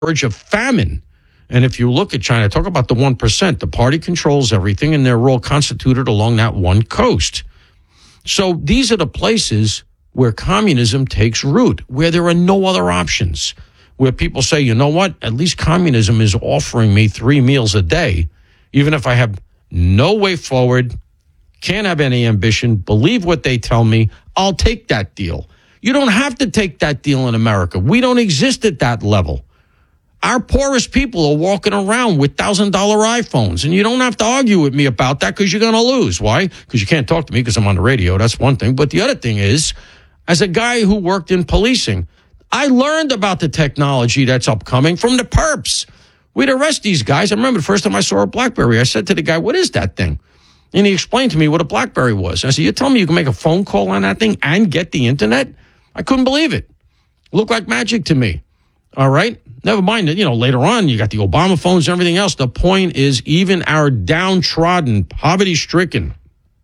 verge of famine. And if you look at China, talk about the 1%, the party controls everything, and they're all constituted along that one coast. So these are the places where communism takes root, where there are no other options, where people say, you know what, at least communism is offering me 3 meals a day, even if I have no way forward, can't have any ambition, believe what they tell me, I'll take that deal. You don't have to take that deal in America. We don't exist at that level. Our poorest people are walking around with $1,000 iPhones, and you don't have to argue with me about that because you're going to lose. Why? Because you can't talk to me because I'm on the radio. That's one thing. But the other thing is, as a guy who worked in policing, I learned about the technology that's upcoming from the perps. We'd arrest these guys. I remember the first time I saw a BlackBerry, I said to the guy, what is that thing? And he explained to me what a BlackBerry was. I said, you're telling me you can make a phone call on that thing and get the internet? I couldn't believe it. It looked like magic to me. All right? Never mind that, later on, you got the Obama phones and everything else. The point is, even our downtrodden, poverty-stricken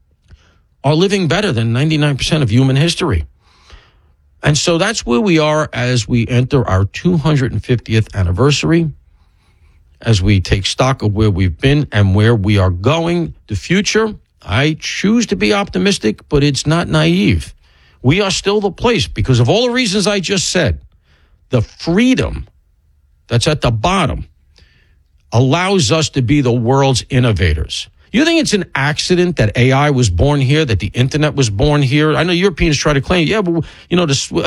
are living better than 99% of human history. And so that's where we are as we enter our 250th anniversary, as we take stock of where we've been and where we are going. The future, I choose to be optimistic, but it's not naive. We are still the place because of all the reasons I just said. The freedom that's at the bottom allows us to be the world's innovators. You think it's an accident that AI was born here, that the internet was born here? I know Europeans try to claim, yeah, but who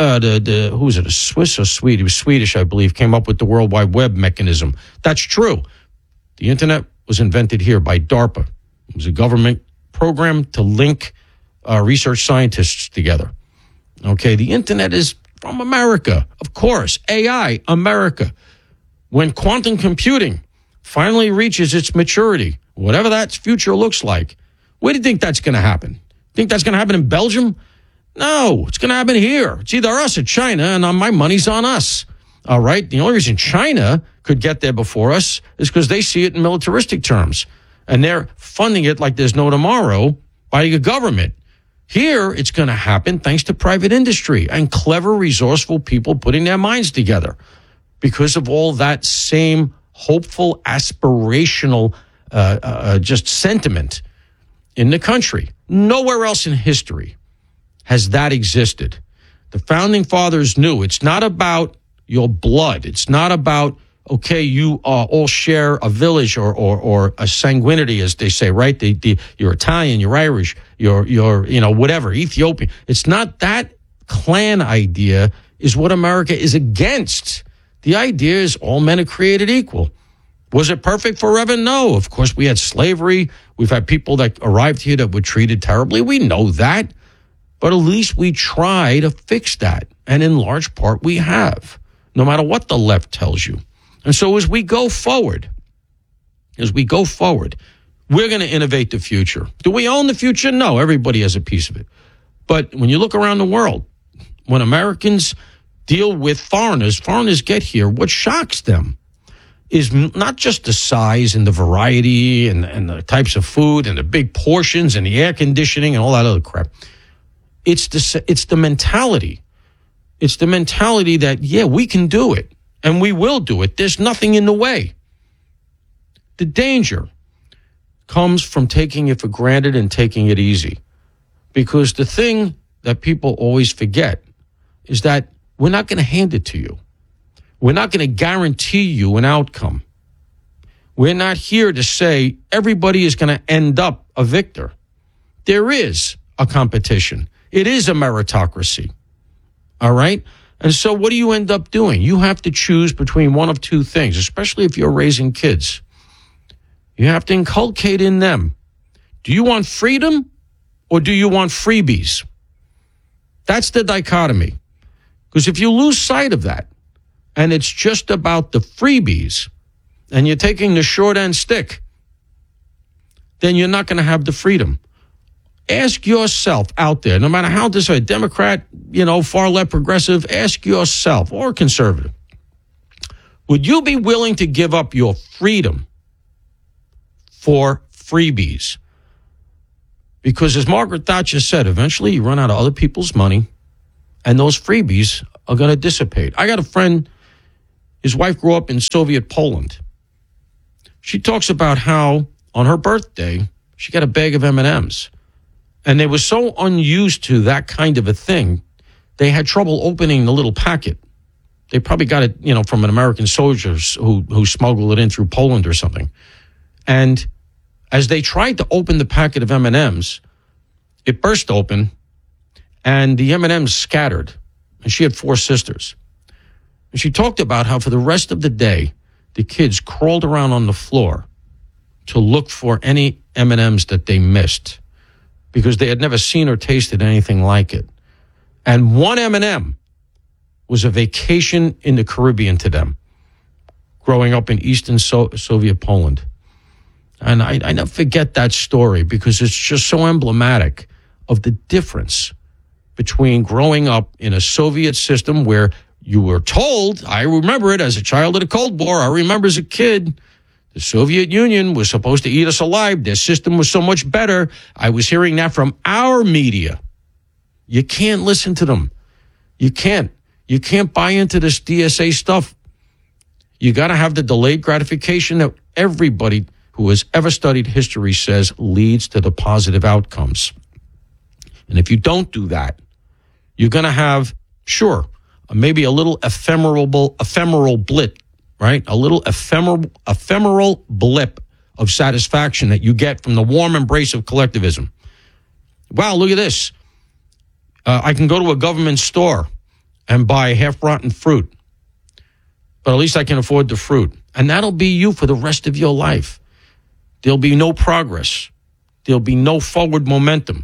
was it, a Swiss or Swede? It was Swedish, I believe, came up with the World Wide Web mechanism. That's true. The internet was invented here by DARPA. It was a government program to link research scientists together. Okay, the internet is from America, of course. AI, America. When quantum computing finally reaches its maturity, whatever that future looks like, where do you think that's going to happen? Think that's going to happen in Belgium? No, it's going to happen here. It's either us or China, and my money's on us. All right? The only reason China could get there before us is because they see it in militaristic terms, and they're funding it like there's no tomorrow by the government. Here, it's going to happen thanks to private industry and clever, resourceful people putting their minds together because of all that same hopeful, aspirational just sentiment in the country. Nowhere else in history has that existed. The founding fathers knew it's not about your blood. It's not about, okay, you all share a village or a sanguinity, as they say, right? You're Italian, you're Irish, you're whatever, Ethiopian. It's not that clan idea is what America is against. The idea is all men are created equal. Was it perfect forever? No. Of course, we had slavery. We've had people that arrived here that were treated terribly. We know that. But at least we try to fix that. And in large part, we have, no matter what the left tells you. And so as we go forward, we're going to innovate the future. Do we own the future? No. Everybody has a piece of it. But when you look around the world, when Americans deal with foreigners get here, what shocks them is not just the size and the variety and the types of food and the big portions and the air conditioning and all that other crap. It's the mentality. It's the mentality that, yeah, we can do it and we will do it. There's nothing in the way. The danger comes from taking it for granted and taking it easy. Because the thing that people always forget is that we're not going to hand it to you. We're not going to guarantee you an outcome. We're not here to say everybody is going to end up a victor. There is a competition. It is a meritocracy. All right? And so what do you end up doing? You have to choose between one of two things, especially if you're raising kids. You have to inculcate in them. Do you want freedom or do you want freebies? That's the dichotomy. Because if you lose sight of that, and it's just about the freebies, and you're taking the short end stick, then you're not going to have the freedom. Ask yourself out there, no matter how this is a Democrat, far left progressive, ask yourself, or conservative, would you be willing to give up your freedom for freebies? Because as Margaret Thatcher said, eventually you run out of other people's money, and those freebies are going to dissipate. I got a friend His wife grew up in Soviet Poland. She talks about how on her birthday, she got a bag of M&Ms. And they were so unused to that kind of a thing, they had trouble opening the little packet. They probably got it, from an American soldier who smuggled it in through Poland or something. And as they tried to open the packet of M&Ms, it burst open, and the M&Ms scattered. And she had 4 sisters. And she talked about how for the rest of the day, the kids crawled around on the floor to look for any M&Ms that they missed because they had never seen or tasted anything like it. And one M&M was a vacation in the Caribbean to them, growing up in Eastern Soviet Poland. And I never forget that story because it's just so emblematic of the difference between growing up in a Soviet system where you were told, I remember it as a child of the Cold War, I remember as a kid, the Soviet Union was supposed to eat us alive. Their system was so much better. I was hearing that from our media. You can't listen to them. You can't. You can't buy into this DSA stuff. You got to have the delayed gratification that everybody who has ever studied history says leads to the positive outcomes. And if you don't do that, you're going to have, maybe a little ephemeral blip, right? A little ephemeral blip of satisfaction that you get from the warm embrace of collectivism. Wow, look at this. I can go to a government store and buy half-rotten fruit, but at least I can afford the fruit. And that'll be you for the rest of your life. There'll be no progress. There'll be no forward momentum.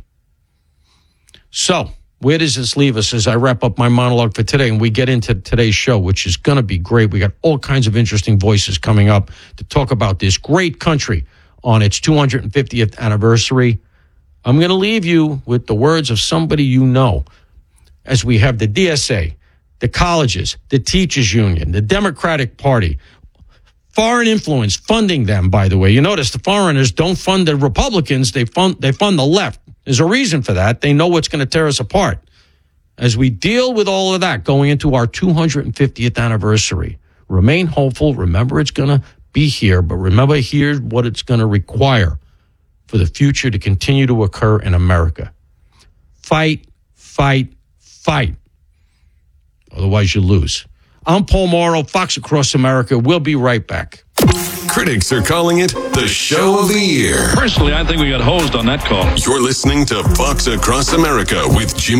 So, where does this leave us as I wrap up my monologue for today and we get into today's show, which is going to be great. We got all kinds of interesting voices coming up to talk about this great country on its 250th anniversary. I'm going to leave you with the words of somebody you know as we have the DSA, the colleges, the teachers union, the Democratic Party, foreign influence funding them, by the way. You notice the foreigners don't fund the Republicans. They fund the left. There's a reason for that. They know what's going to tear us apart. As we deal with all of that going into our 250th anniversary, remain hopeful. Remember, it's going to be here, but remember, here's what it's going to require for the future to continue to occur in America. Fight, fight, fight. Otherwise, you lose. I'm Paul Morrow, Fox Across America. We'll be right back. Critics are calling it the show of the year. Personally, I think we got hosed on that call. You're listening to Fox Across America with Jimmy